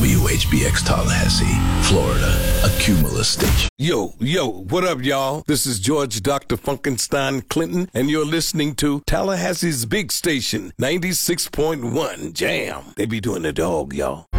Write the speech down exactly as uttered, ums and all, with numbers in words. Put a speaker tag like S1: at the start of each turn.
S1: W H B X Tallahassee, Florida, a Cumulus station.
S2: Yo, yo, what up, y'all? This is George Doctor Funkenstein Clinton, and you're listening to Tallahassee's big station, ninety-six point one Jam. They be doing the dog, y'all.